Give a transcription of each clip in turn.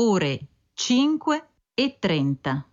ore 5:30.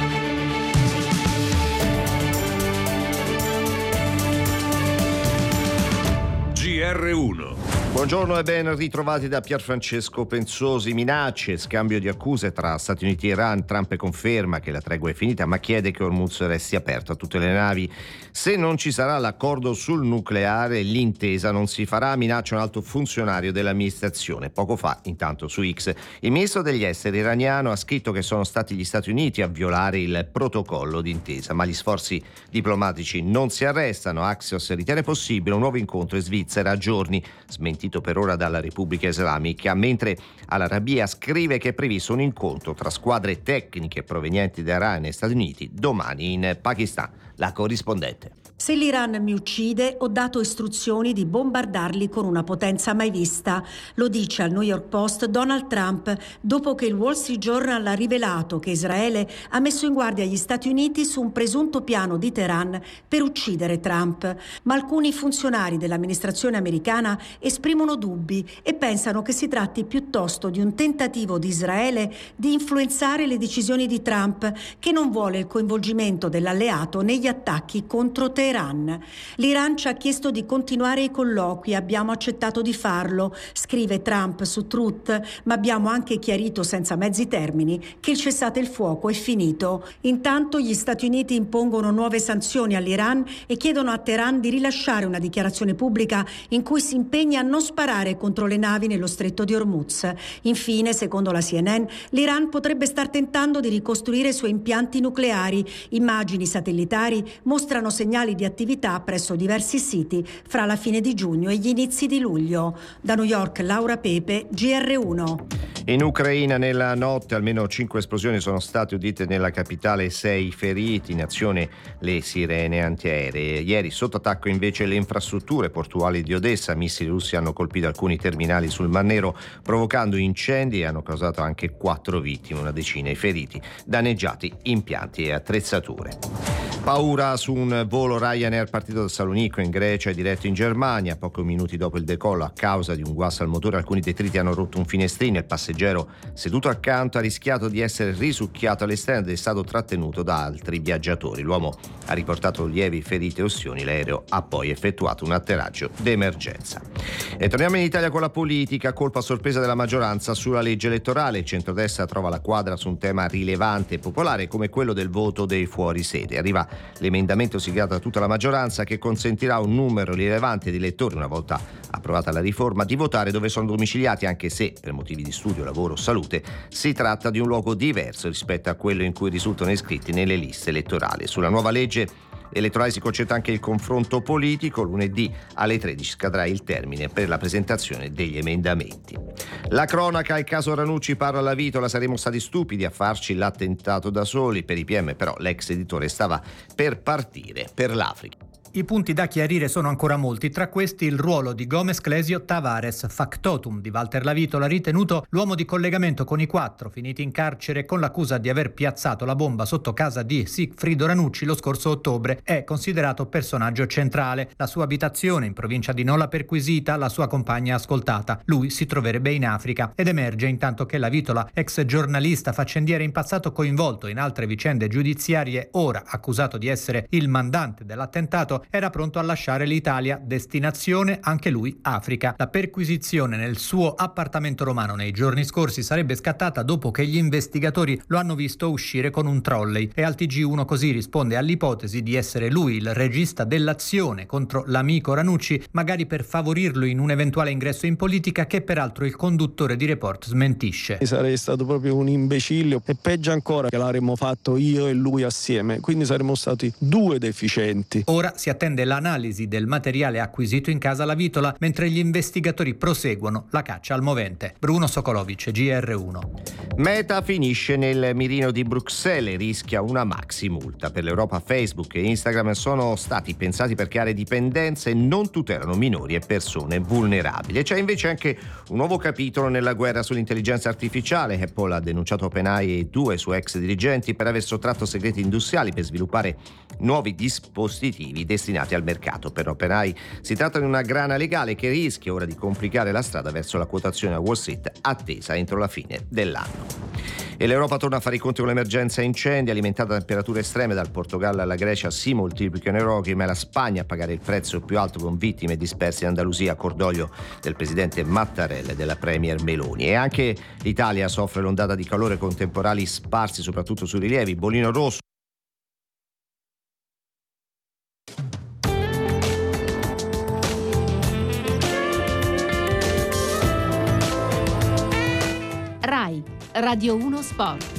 GR1. Buongiorno e ben ritrovati da Pierfrancesco Penzosi. Minacce, scambio di accuse tra Stati Uniti e Iran. Trump conferma che la tregua è finita, ma chiede che Hormuz resti aperto a tutte le navi. Se non ci sarà l'accordo sul nucleare, l'intesa non si farà, minaccia un alto funzionario dell'amministrazione. Poco fa, intanto, su X, il ministro degli esteri iraniano ha scritto che sono stati gli Stati Uniti a violare il protocollo d'intesa, ma gli sforzi diplomatici non si arrestano. Axios ritiene possibile un nuovo incontro in Svizzera a giorni, smentito per ora dalla Repubblica Islamica, mentre Al-Arabia scrive che è previsto un incontro tra squadre tecniche provenienti da Iran e Stati Uniti domani in Pakistan. La corrispondente. Se l'Iran mi uccide, ho dato istruzioni di bombardarli con una potenza mai vista. Lo dice al New York Post Donald Trump dopo che il Wall Street Journal ha rivelato che Israele ha messo in guardia gli Stati Uniti su un presunto piano di Teheran per uccidere Trump. Ma alcuni funzionari dell'amministrazione americana esprimono dubbi e pensano che si tratti piuttosto di un tentativo di Israele di influenzare le decisioni di Trump, che non vuole il coinvolgimento dell'alleato negli attacchi contro Teheran. L'Iran ci ha chiesto di continuare i colloqui, abbiamo accettato di farlo, scrive Trump su Truth, ma abbiamo anche chiarito senza mezzi termini che il cessate il fuoco è finito. Intanto gli Stati Uniti impongono nuove sanzioni all'Iran e chiedono a Teheran di rilasciare una dichiarazione pubblica in cui si impegna a non sparare contro le navi nello stretto di Hormuz. Infine, secondo la CNN, l'Iran potrebbe star tentando di ricostruire i suoi impianti nucleari. Immagini satellitari mostrano segnali di attività presso diversi siti fra la fine di giugno e gli inizi di luglio. Da New York, Laura Pepe, GR1. In Ucraina nella notte almeno 5 esplosioni sono state udite nella capitale, 6 feriti, in azione le sirene antiaeree. Ieri sotto attacco invece le infrastrutture portuali di Odessa, missili russi hanno colpito alcuni terminali sul Mar Nero provocando incendi e hanno causato anche 4 vittime, una decina i feriti, danneggiati impianti e attrezzature. Paura su un volo Ryanair partito da Salonicco in Grecia e diretto in Germania. Pochi minuti dopo il decollo, a causa di un guasto al motore, alcuni detriti hanno rotto un finestrino e il passeggero seduto accanto ha rischiato di essere risucchiato all'esterno ed è stato trattenuto da altri viaggiatori. L'uomo ha riportato lievi ferite e ustioni. L'aereo ha poi effettuato un atterraggio d'emergenza. E torniamo in Italia con la politica. Colpa a sorpresa della maggioranza sulla legge elettorale. Il centrodestra trova la quadra su un tema rilevante e popolare come quello del voto dei fuorisede. Arriva l'emendamento siglato da tutta la maggioranza che consentirà a un numero rilevante di elettori, una volta approvata la riforma, di votare dove sono domiciliati, anche se per motivi di studio, lavoro o salute si tratta di un luogo diverso rispetto a quello in cui risultano iscritti nelle liste elettorali. Sulla nuova legge elettorale si concentra anche il confronto politico. Lunedì alle 13 scadrà il termine per la presentazione degli emendamenti. La cronaca, il caso Ranucci parla alla Vitola, saremmo stati stupidi a farci l'attentato da soli. Per i PM però l'ex editore stava per partire per l'Africa. I punti da chiarire sono ancora molti, tra questi il ruolo di Gomez Clesio Tavares, factotum di Walter Lavitola, ritenuto l'uomo di collegamento con i 4 finiti in carcere con l'accusa di aver piazzato la bomba sotto casa di Sigfrido Ranucci lo scorso ottobre. È considerato personaggio centrale. La sua abitazione in provincia di Nola perquisita, la sua compagna ascoltata. Lui si troverebbe in Africa ed emerge intanto che Lavitola, ex giornalista faccendiere in passato coinvolto in altre vicende giudiziarie, ora accusato di essere il mandante dell'attentato, era pronto a lasciare l'Italia, destinazione anche lui Africa. La perquisizione nel suo appartamento romano nei giorni scorsi sarebbe scattata dopo che gli investigatori lo hanno visto uscire con un trolley e al TG1 così risponde all'ipotesi di essere lui il regista dell'azione contro l'amico Ranucci, magari per favorirlo in un eventuale ingresso in politica, che peraltro il conduttore di Report smentisce. Sarei stato proprio un imbecille e peggio ancora che l'avremmo fatto io e lui assieme, quindi saremmo stati 2 deficienti. Ora si attende l'analisi del materiale acquisito in casa Lavitola mentre gli investigatori proseguono la caccia al movente. Bruno Sokolovic, GR1. Meta finisce nel mirino di Bruxelles e rischia una maxi multa. Per l'Europa Facebook e Instagram sono stati pensati per creare dipendenze e non tutelano minori e persone vulnerabili. E c'è invece anche un nuovo capitolo nella guerra sull'intelligenza artificiale. Apple ha denunciato OpenAI e 2 suoi ex dirigenti per aver sottratto segreti industriali per sviluppare nuovi dispositivi destinati al mercato. Per OpenAI si tratta di una grana legale che rischia ora di complicare la strada verso la quotazione a Wall Street attesa entro la fine dell'anno. E l'Europa torna a fare i conti con l'emergenza incendi, alimentata da temperature estreme. Dal Portogallo alla Grecia si moltiplicano i roghi, ma è la Spagna a pagare il prezzo più alto, con vittime disperse in Andalusia, cordoglio del presidente Mattarella e della premier Meloni. E anche l'Italia soffre l'ondata di calore con temporali sparsi soprattutto sui rilievi. Bolino rosso. RAI Radio 1 Sport.